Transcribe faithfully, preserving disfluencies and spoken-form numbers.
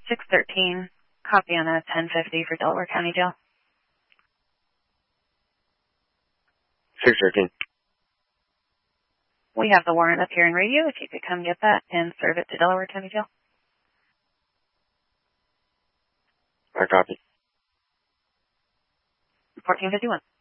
six thirteen, copy on a ten fifty for Delaware County Jail. six thirteen. We have the warrant up here in radio. If you could come get that and serve it to Delaware County Jail. I copy. fourteen fifty-one.